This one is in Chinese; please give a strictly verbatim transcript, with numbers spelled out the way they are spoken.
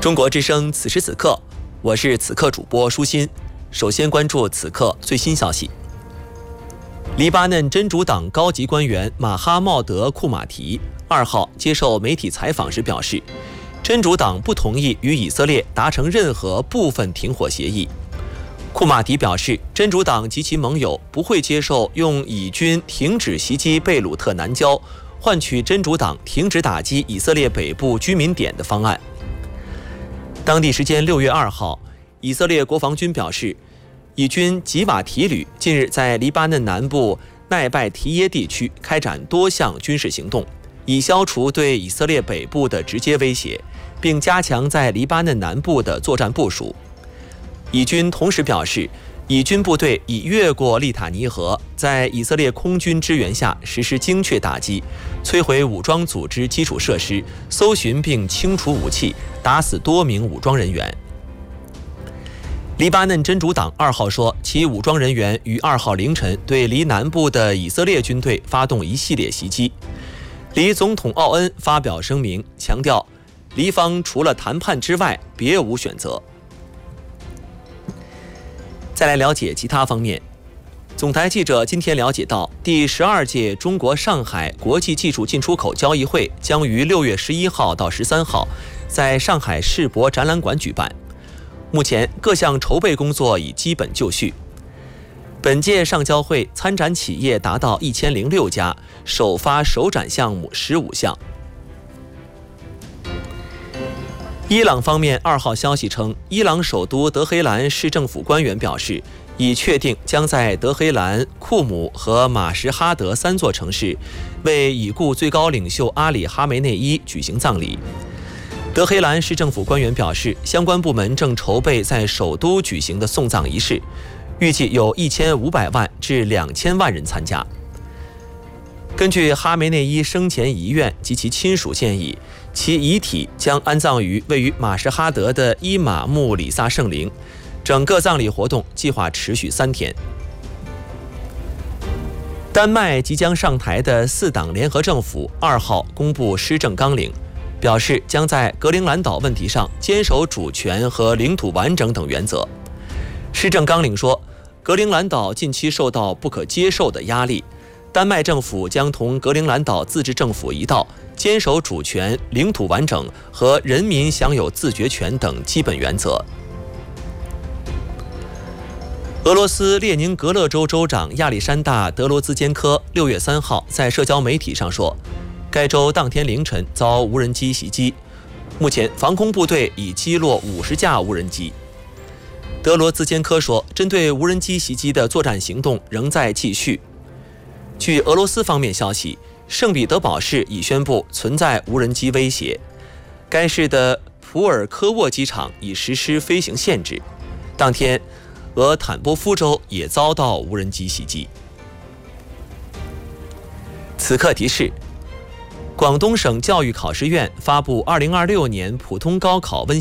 中国之声此时此刻，我是此刻主播舒心。首先关注此刻最新消息。黎巴嫩真主党高级官员马哈茂德·库马提二号接受媒体采访时表示，真主党不同意与以色列达成任何部分停火协议。库马提表示，真主党及其盟友不会接受用以军停止袭击贝鲁特南郊，换取真主党停止打击以色列北部居民点的方案。当地时间六月二号，以色列国防军表示，以军吉瓦提旅近日在黎巴嫩南部奈拜提耶地区开展多项军事行动，以消除对以色列北部的直接威胁，并加强在黎巴嫩南部的作战部署。以军同时表示，以军部队已越过利塔尼河，在以色列空军支援下实施精确打击，摧毁武装组织基础设施，搜寻并清除武器，打死多名武装人员。黎巴嫩真主党二号说，其武装人员于二号凌晨对黎南部的以色列军队发动一系列袭击。黎总统奥恩发表声明，强调黎方除了谈判之外别无选择。再来了解其他方面。总台记者今天了解到，第十二届中国上海国际技术进出口交易会将于六月十一号到十三号在上海世博展览馆举办。目前各项筹备工作已基本就绪。本届上交会参展企业达到一千零六家，首发首展项目十五项。伊朗方面二号消息称，伊朗首都德黑兰市政府官员表示，已确定将在德黑兰、库姆和马什哈德三座城市为已故最高领袖阿里·哈梅内伊举行葬礼。德黑兰市政府官员表示，相关部门正筹备在首都举行的送葬仪式，预计有一千五百万至两千万人参加。根据哈梅内伊生前遗愿及其亲属建议，其遗体将安葬于位于马什哈德的伊玛目里萨圣陵，整个葬礼活动计划持续三天。丹麦即将上台的四党联合政府二号公布施政纲领，表示将在格陵兰岛问题上坚守主权和领土完整等原则。施政纲领说，格陵兰岛近期受到不可接受的压力，丹麦政府将同格陵兰岛自治政府一道，坚守主权、领土完整和人民享有自决权等基本原则。俄罗斯列宁格勒州州长亚历山大·德罗兹坚科六月三号在社交媒体上说，该州当天凌晨遭无人机袭击，目前防空部队已击落五十架无人机。德罗兹坚科说，针对无人机袭击的作战行动仍在继续。据俄罗斯方面消息，圣彼得堡市已宣布存在无人机威胁，该市的普尔科沃机场已实施飞行限制。当天，俄坦波夫州也遭到无人机袭击。此刻提示：广东省教育考试院发布二零二六年普通高考温